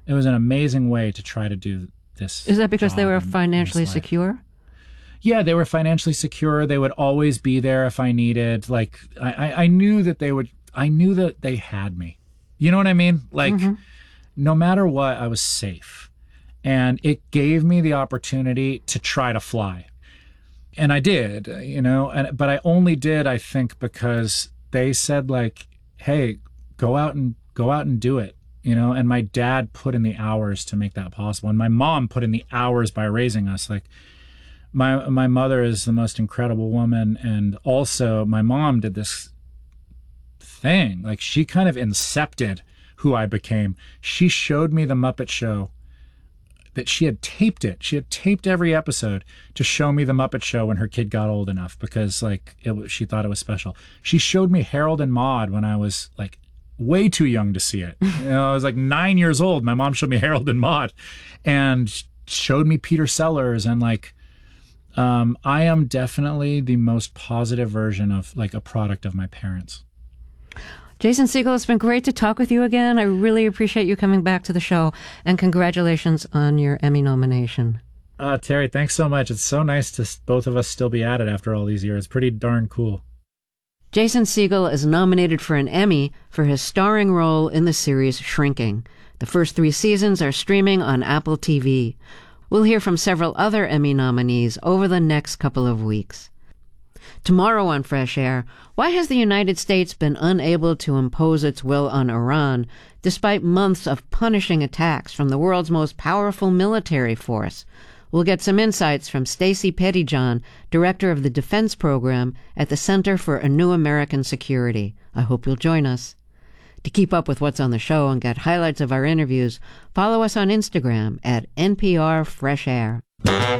It was an amazing way to try to do this. Is that because they job were in financially this life. secure? Yeah, they were financially secure. They would always be there if I needed. Like, I knew that they would. I knew that they had me. You know what I mean? Like, no matter what, I was safe, and it gave me the opportunity to try to fly, and I did. But I only did, I think, because they said, like, "Hey, go out and do it." And my dad put in the hours to make that possible, and my mom put in the hours by raising us. Like, my mother is the most incredible woman, and also my mom did this thing. Like, she kind of incepted who I became. She showed me the Muppet Show, that she had taped it. She had taped every episode to show me the Muppet Show when her kid got old enough, because she thought it was special. She showed me Harold and Maude when I was like way too young to see it. I was like 9 years old. My mom showed me Harold and Maude, and showed me Peter Sellers, and like, I am definitely the most positive version of like a product of my parents. Jason Segel, it's been great to talk with you again. I really appreciate you coming back to the show, and congratulations on your Emmy nomination. Terry, thanks so much. It's so nice to both of us still be at it after all these years. Pretty darn cool. Jason Segel is nominated for an Emmy for his starring role in the series Shrinking. The first 3 seasons are streaming on Apple TV. We'll hear from several other Emmy nominees over the next couple of weeks. Tomorrow on Fresh Air, why has the United States been unable to impose its will on Iran despite months of punishing attacks from the world's most powerful military force? We'll get some insights from Stacey Pettyjohn, director of the Defense Program at the Center for a New American Security. I hope you'll join us. To keep up with what's on the show and get highlights of our interviews, follow us on Instagram at NPR Fresh Air.